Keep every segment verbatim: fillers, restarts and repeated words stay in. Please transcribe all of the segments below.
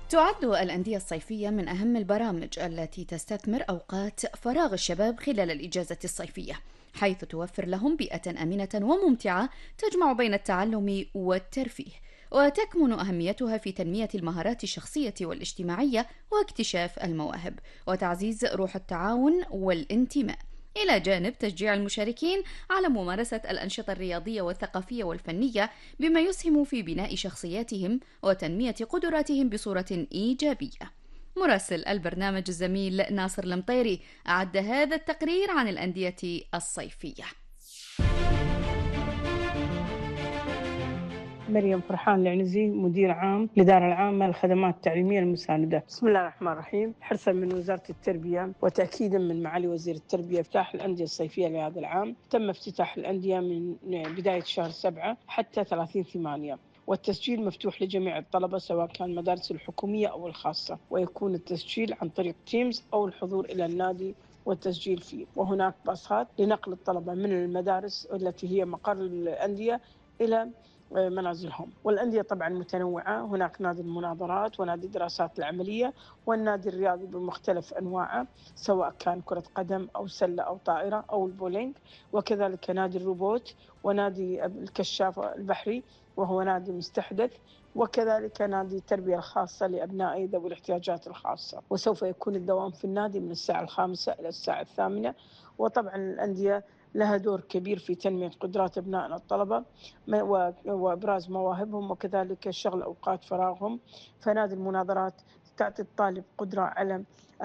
تعد الأندية الصيفية من أهم البرامج التي تستثمر أوقات فراغ الشباب خلال الإجازة الصيفية، حيث توفر لهم بيئة آمنة وممتعة تجمع بين التعلم والترفيه، وتكمن أهميتها في تنمية المهارات الشخصية والاجتماعية واكتشاف المواهب، وتعزيز روح التعاون والانتماء، إلى جانب تشجيع المشاركين على ممارسة الأنشطة الرياضية والثقافية والفنية، بما يسهم في بناء شخصياتهم وتنمية قدراتهم بصورة إيجابية. مراسل البرنامج الزميل ناصر المطيري أعد هذا التقرير عن الأندية الصيفية. مريم فرحان العنزي، مدير عام الإدارة العامة للخدمات التعليمية المساندة. بسم الله الرحمن الرحيم. حرصا من وزارة التربية وتأكيدا من معالي وزير التربية افتتاح الأندية الصيفية لهذا العام. تم افتتاح الأندية من بداية شهر سبعة حتى ثلاثين ثمانية، والتسجيل مفتوح لجميع الطلبة سواء كان المدارس الحكومية أو الخاصة، ويكون التسجيل عن طريق تيمز أو الحضور إلى النادي والتسجيل فيه. وهناك باصات لنقل الطلبة من المدارس التي هي مقر الأندية إلى منازلهم. والأندية طبعا متنوعة، هناك نادي المناظرات ونادي الدراسات العملية والنادي الرياضي بمختلف أنواعه سواء كان كرة قدم أو سلة أو طائرة أو البولينج، وكذلك نادي الروبوت ونادي الكشاف البحري وهو نادي مستحدث، وكذلك نادي التربية الخاصة لأبناء ذوي الاحتياجات الخاصة. وسوف يكون الدوام في النادي من الساعة الخامسة إلى الساعة الثامنة. وطبعا الأندية لها دور كبير في تنمية قدرات أبنائنا الطلبة وإبراز مواهبهم وكذلك شغل أوقات فراغهم. فنادي المناظرات تعطي الطالب قدرة على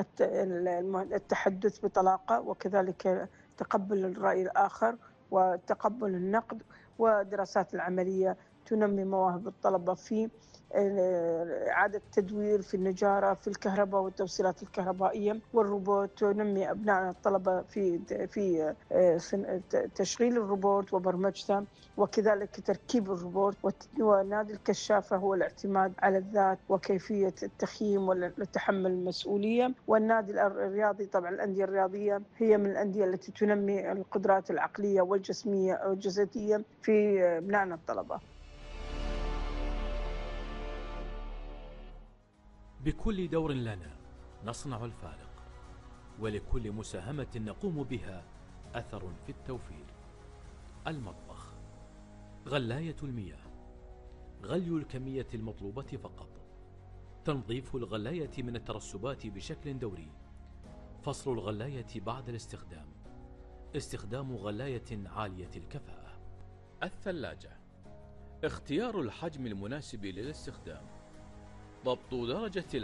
التحدث بطلاقة وكذلك تقبل الرأي الآخر وتقبل النقد. والدراسات العملية تنمي مواهب الطلبة في إعادة تدوير، في النجارة، في الكهرباء والتوصيلات الكهربائية. والروبوت تنمي أبناء الطلبة في في تشغيل الروبوت وبرمجته وكذلك تركيب الروبوت. ونادي الكشافة هو الاعتماد على الذات وكيفية التخييم والتحمل المسؤولية. والنادي الرياضي طبعا الأندية الرياضية هي من الأندية التي تنمي القدرات العقلية والجسمية أو الجسدية في أبنائنا الطلبة. بكل دور لنا نصنع الفارق، ولكل مساهمة نقوم بها أثر في التوفير. المطبخ، غلاية المياه، غلي الكمية المطلوبة فقط، تنظيف الغلاية من الترسبات بشكل دوري، فصل الغلاية بعد الاستخدام، استخدام غلاية عالية الكفاءة. الثلاجة، اختيار الحجم المناسب للاستخدام، ضبط درجة